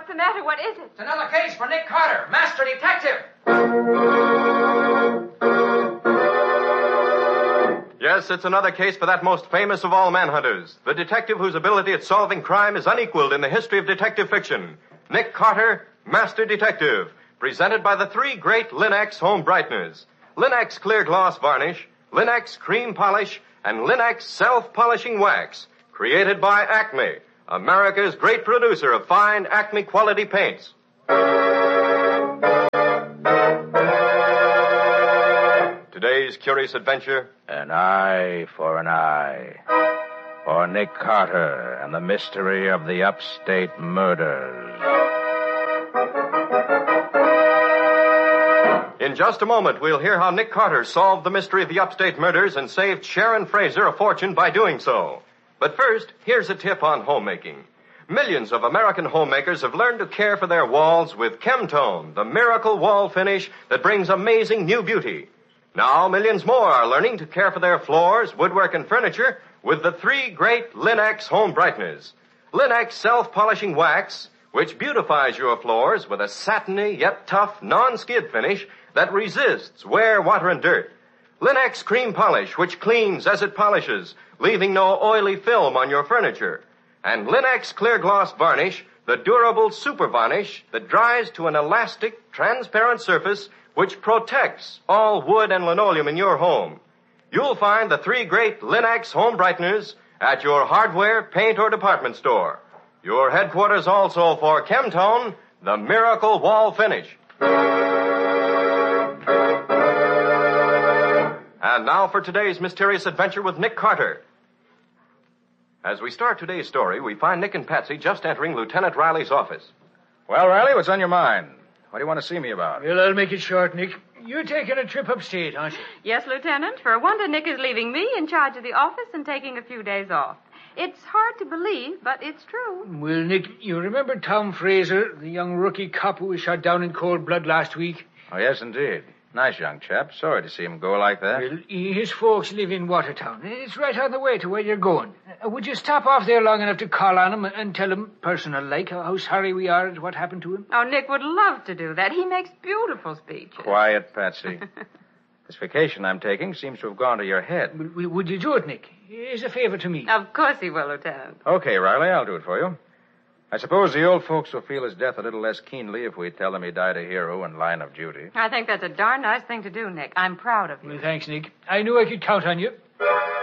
What's the matter? What is it? It's another case for Nick Carter, Master Detective. Yes, it's another case for that most famous of all manhunters, the detective whose ability at solving crime is unequaled in the history of detective fiction. Nick Carter, Master Detective, presented by the three great Lin-X home brighteners. Lin-X Clear Gloss Varnish, Lin-X Cream Polish, and Lin-X Self-Polishing Wax. Created by Acme, America's great producer of fine Acme quality paints. Today's curious adventure. An eye for an eye. For Nick Carter and the mystery of the upstate murders. In just a moment, we'll hear how Nick Carter solved the mystery of the upstate murders and saved Sharon Fraser a fortune by doing so. But first, here's a tip on homemaking. Millions of American homemakers have learned to care for their walls with Chemtone, the miracle wall finish that brings amazing new beauty. Now, millions more are learning to care for their floors, woodwork, and furniture with the three great Lin-X home brighteners. Lin-X Self-Polishing Wax, which beautifies your floors with a satiny yet tough non-skid finish that resists wear, water, and dirt. Lin-X Cream Polish, which cleans as it polishes, leaving no oily film on your furniture. And Lin-X Clear Gloss Varnish, the durable super varnish that dries to an elastic, transparent surface which protects all wood and linoleum in your home. You'll find the three great Lin-X home brighteners at your hardware, paint, or department store. Your headquarters also for Chemtone, the miracle wall finish. And now for today's mysterious adventure with Nick Carter. As we start today's story, we find Nick and Patsy just entering Lieutenant Riley's office. Well, Riley, what's on your mind? What do you want to see me about? Well, I'll make it short, Nick. You're taking a trip upstate, aren't you? Yes, Lieutenant. For a wonder, Nick is leaving me in charge of the office and taking a few days off. It's hard to believe, but it's true. Well, Nick, you remember Tom Fraser, the young rookie cop who was shot down in cold blood last week? Oh, yes, indeed. Nice young chap. Sorry to see him go like that. Well, his folks live in Watertown. It's right on the way to where you're going. Would you stop off there long enough to call on him and tell him, personal-like, how sorry we are at what happened to him? Oh, Nick would love to do that. He makes beautiful speeches. Quiet, Patsy. This vacation I'm taking seems to have gone to your head. Would you do it, Nick? As a favor to me. Of course he will, Lieutenant. Okay, Riley, I'll do it for you. I suppose the old folks will feel his death a little less keenly if we tell them he died a hero in line of duty. I think that's a darn nice thing to do, Nick. I'm proud of you. Well, thanks, Nick. I knew I could count on you.